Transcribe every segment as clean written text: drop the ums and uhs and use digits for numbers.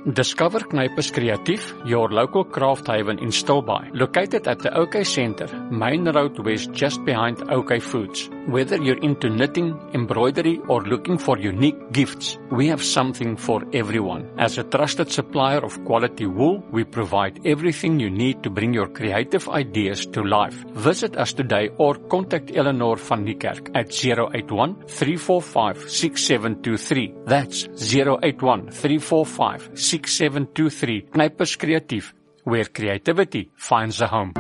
Discover Knijpers Creatief, your local craft haven in Stilbaai. Located at the OK Centre, Main Road West, just behind OK Foods. Whether you're into knitting, embroidery, or looking for unique gifts, we have something for everyone. As a trusted supplier of quality wool, we provide everything you need to bring your creative ideas to life. Visit us today or contact Eleanor van Niekerk at 081-345-6723. That's 081-345-6723. Knijpers Creatief, where creativity finds a home.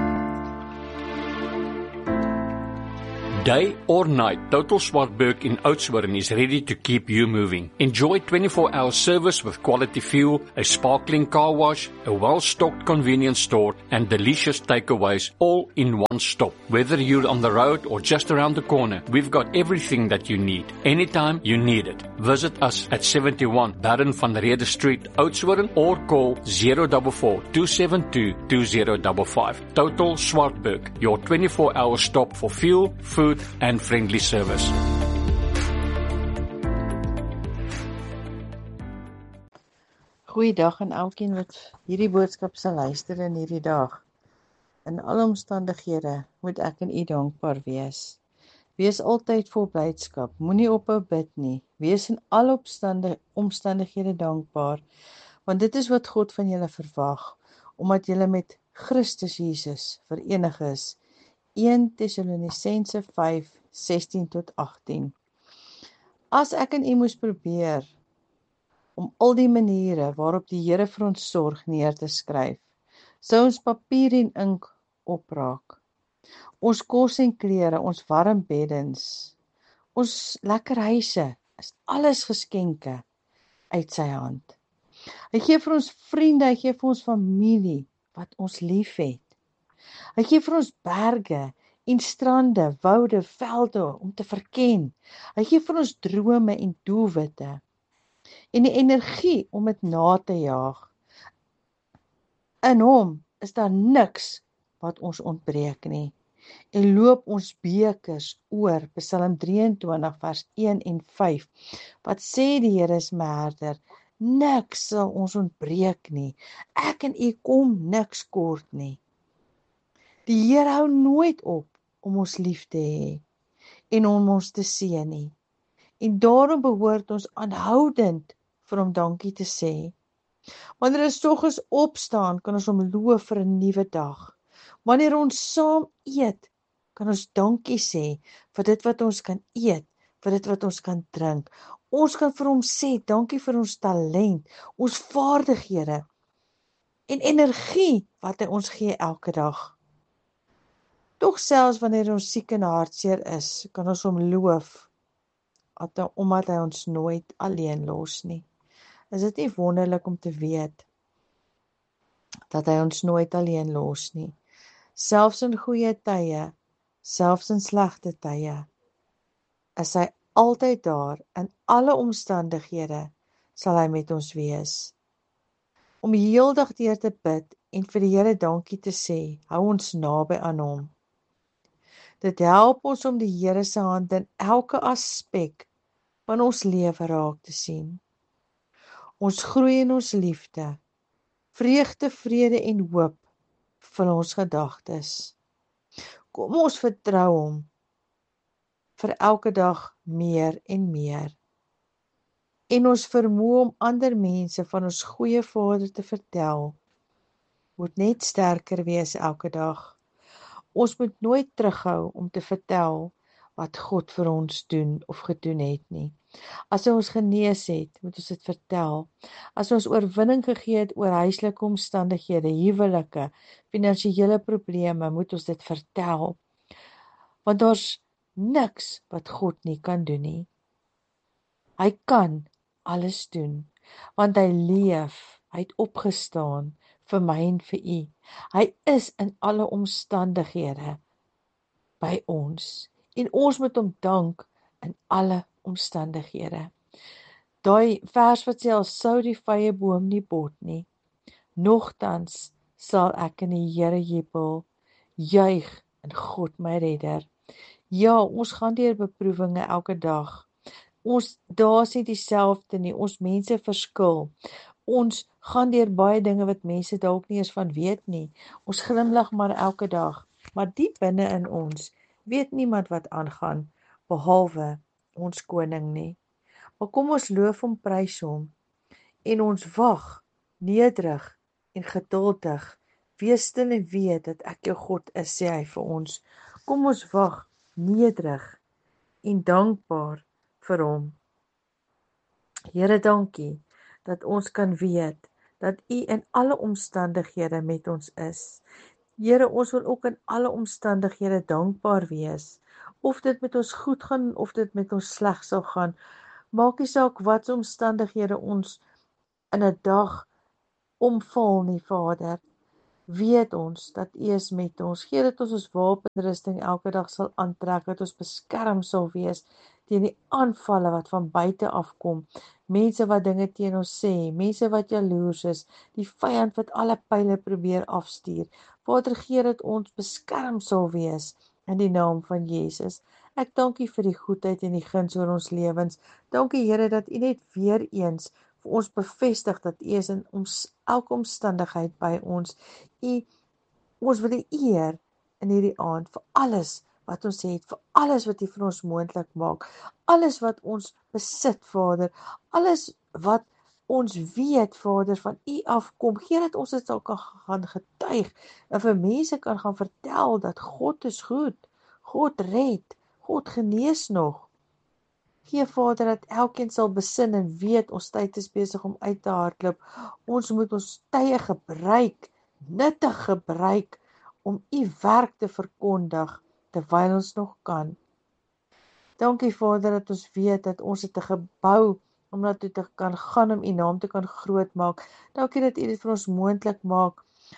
Day or night, Total Swartberg in Oudtshoorn is ready to keep you moving. Enjoy 24-hour service with quality fuel, a sparkling car wash, a well-stocked convenience store, and delicious takeaways all in one stop. Whether you're on the road or just around the corner, we've got everything that you need, anytime you need it. Visit us at 71 Baron van Rede Street, Oudtshoorn, or call 044-272-2055. Total Swartberg, your 24-hour stop for fuel, food, and friendly service. Goeiedag aan elkeen wat hierdie boodskap sal luister in hierdie dag. In alle omstandighede moet ek en u dankbaar wees. Wees altyd vol blydskap, moenie ophou bid nie. Wees in alle omstandighede dankbaar, want dit is wat God van julle verwag, omdat julle met Christus Jesus verenig is. 1 Tessalonisense 5:16-18. As ek en u moes probeer om al die maniere waarop die Here vir ons sorg neer te skryf, sou ons papier en ink opraak. Ons kos en klere, ons warm beddens, ons lekker huise, is alles geskenke uit sy hand. Hy gee vir ons vriende, hy gee vir ons familie wat ons lief het. Hy gee vir ons berge en strande, woude, velde om te verken. Hy gee vir ons drome en doelwitte en die energie om dit na te jaag. In hom is daar niks wat ons ontbreek nie. En loop ons bekers oor, Psalm 23 vers 1 en 5, wat sê die Here is my herder, niks sal ons ontbreek nie. Ek en u kom niks kort nie. Die Here hou nooit op om ons lief te hê en om ons te seën nie. En daarom behoort ons aanhoudend vir hom dankie te sê. Wanneer ons soggens opstaan, kan ons hom loof vir 'n nuwe dag. Wanneer ons saam eet, kan ons dankie sê vir dit wat ons kan eet, vir dit wat ons kan drink. Ons kan vir hom sê dankie vir ons talent, ons vaardighede en energie wat hy ons gee elke dag. Tog selfs wanneer ons siek en hartseer is, kan ons hom loof, omdat hy ons nooit alleen los nie. Is dit nie wonderlik om te weet, dat hy ons nooit alleen los nie? Selfs in goeie tye, selfs in slegte tye, is hy altyd daar, in alle omstandighede, sal hy met ons wees. Om heeldag deur te bid, en vir die Here dankie te sê, hou ons naby aan hom. Dit help ons om die Here se hand in elke aspek van ons lewe raak te sien. Ons groei in ons liefde, vreugde, vrede en hoop vul ons gedagtes. Kom ons vertrou hom vir elke dag meer en meer. En ons vermoë om ander mense van ons goeie Vader te vertel, moet net sterker wees elke dag. Ons moet nooit terughou om te vertel wat God vir ons doen of gedoen het nie. As hy ons genees het, moet ons dit vertel. As hy ons oorwinning gegee het oor huislike omstandighede, huwelike, finansiële probleme, moet ons dit vertel. Want daar's niks wat God nie kan doen nie. Hy kan alles doen, want hy leef, hy het opgestaan vir my en vir u. Hy is in alle omstandighede by ons, en ons moet hom dank in alle omstandighede. Daai vers wat sê, al sou die vrye boom nie bot nie, nogtans sal ek in die Here jubel, juig in God my redder. Ja, ons gaan deur beproewinge elke dag. Ons dae is nie dieselfde nie, ons mense verskil. Ons gaan deur baie dinge wat mense dalk nie eens van weet nie. Ons glimlag maar elke dag, maar diep binne in ons weet niemand wat aangaan, behalwe ons koning nie. Maar kom ons loof hom, prys hom, en ons wag, nederig en geduldig. Wees stil en weet dat ek jou God is, sê hy vir ons. Kom ons wag, nederig en dankbaar vir hom. Here, dankie dat ons kan weet dat U in alle omstandighede met ons is. Here, ons wil ook in alle omstandighede dankbaar wees. Of dit met ons goed gaan of dit met ons sleg sal gaan, maak nie saak wat omstandighede ons in 'n dag omval nie, Vader. Weet ons dat U is met ons. Gee dat ons wapenrusting elke dag sal aantrek, dat ons beskerm sal wees teen die aanvalle wat van buite afkom. Mense wat dinge teen ons sê, mense wat jaloers is, die vyand wat alle pile probeer afstuur. Vader, gee dat ons beskerm sal wees in die naam van Jesus. Ek dank U vir die goedheid en die guns oor ons lewens. Dankie Here dat U net weer eens vir ons bevestig dat U is in elke omstandigheid by ons. Ons wil U eer in hierdie aand vir alles wat ons het, vir alles wat U vir ons moontlik maak, alles wat ons besit, Vader, alles wat ons weet, Vader, van U afkom. Gee dat ons dit sal kan gaan getuig en vir mense kan gaan vertel dat God is goed, God red, God genees nog. Gee, Vader, dat elkeen sal besin en weet ons tyd is besig om uit te hardloop. Ons moet ons tye gebruik, nuttig gebruik, om U werk te verkondig, terwyl ons nog kan. Dankie, Vader, dat ons weet dat ons het 'n gebou om na toe te kan gaan, om U naam te kan groot maak. Dankie dat U dit vir ons moontlik maak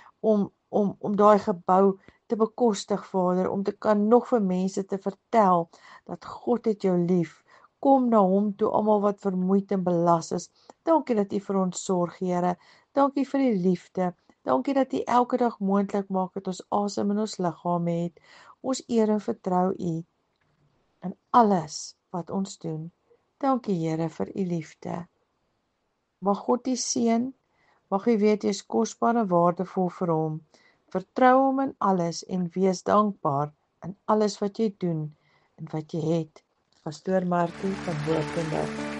om daai gebou te bekostig, Vader, om te kan nog vir mense te vertel dat God het jou lief. Kom na hom toe, almal wat vermoeid en belas is. Dankie dat U vir ons sorg, Here. Dankie vir die liefde. Dankie dat U elke dag moontlik maak dat ons asem in ons liggame het. Ons eer en vertrou U in alles wat ons doen. Dankie, Here, vir U liefde. Mag God U seën. Mag U weet U is kosbaar en waardevol vir hom. Vertrou hom in alles en wees dankbaar in alles wat jy doen en wat jy het. Pastoor Martie van Hoofdendorp.